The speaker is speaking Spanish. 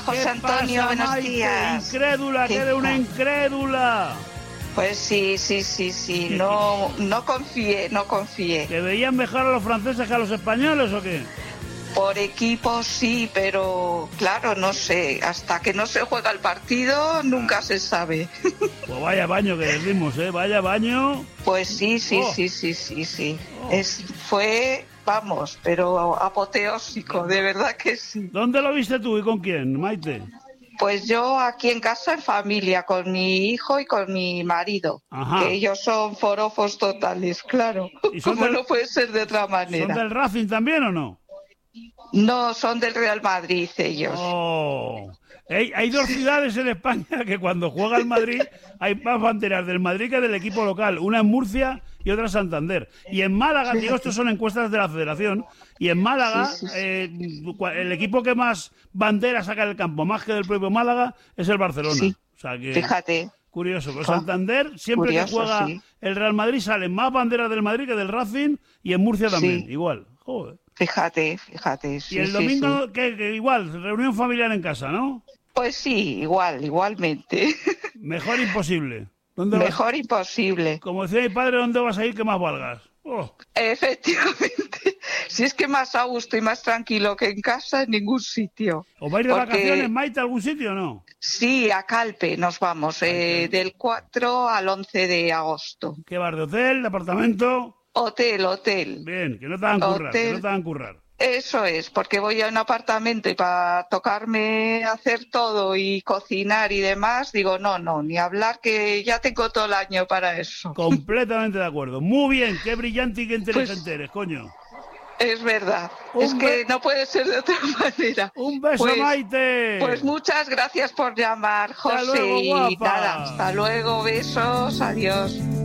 José Antonio, buenos Maite? días. Incrédula, que eres una incrédula. Pues sí, no confié. ¿Que veían mejor a los franceses que a los españoles o qué? Por equipo sí, pero claro, no sé, hasta que no se juega el partido nunca se sabe. Pues vaya baño que les dimos, vaya baño. Pues sí. Fue, vamos, pero apoteósico, de verdad que sí. ¿Dónde lo viste tú y con quién, Maite? Pues yo aquí en casa en familia, con mi hijo y con mi marido. Ajá. Que ellos son forofos totales, claro. ¿Y son Como no puede ser de otra manera. ¿Son del Racing también o no? No, son del Real Madrid ellos. Oh. Hay dos ciudades en España que cuando juega el Madrid hay más banderas del Madrid que del equipo local. Una en Murcia y otra en Santander. Y en Málaga, digo, estos son encuestas de la Federación, y en Málaga el equipo que más banderas saca del campo, más que del propio Málaga, es el Barcelona. Sí. O sea que, fíjate. Curioso. Pero Santander, siempre que juega el Real Madrid, salen más banderas del Madrid que del Racing, y en Murcia también, igual. Joder. Fíjate. Y el domingo, que igual, reunión familiar en casa, ¿no? Pues sí, igualmente. Mejor imposible. Mejor imposible. Como decía mi padre, ¿dónde vas a ir que más valgas? Oh. Efectivamente. Si es que más a gusto y más tranquilo que en casa, en ningún sitio. ¿Os vais de vacaciones, Maite, a algún sitio o no? Sí, a Calpe nos vamos, del 4 al 11 de agosto. ¿Qué bar de hotel, de apartamento? Hotel. Bien, que no te hagan currar, Eso es, porque voy a un apartamento y para tocarme hacer todo y cocinar y demás, digo, no, ni hablar, que ya tengo todo el año para eso. Completamente de acuerdo. Muy bien, qué brillante y qué inteligente eres, coño. Es verdad, que no puede ser de otra manera. Un beso, Maite. Pues muchas gracias por llamar, José. Hasta luego, guapa. Hasta luego, besos, adiós.